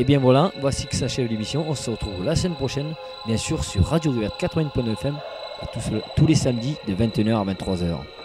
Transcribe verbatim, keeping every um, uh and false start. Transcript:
Et bien voilà, voici que s'achève l'émission. On se retrouve la semaine prochaine, bien sûr, sur Radio Vert quatre-vingts point neuf F M, et tous, tous les samedis de vingt et une heures à vingt-trois heures.